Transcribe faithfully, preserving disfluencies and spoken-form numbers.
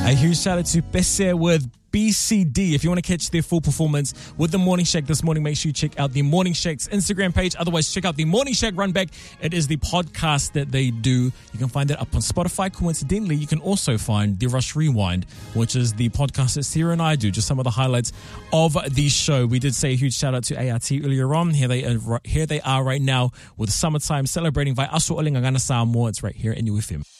A huge shout out to Pese with B C D. If you want to catch their full performance with the Morning Shack this morning, make sure you check out the Morning Shack's Instagram page. Otherwise, check out the Morning Shack Run Back. It is the podcast that they do. You can find it up on Spotify. Coincidentally, you can also find the Rush Rewind, which is the podcast that Sarah and I do. Just some of the highlights of the show. We did say a huge shout out to A R T earlier on. Here they are, here they are right now with Summertime, celebrating Vai Aso Olingagana Samoa. It's right here in U F M.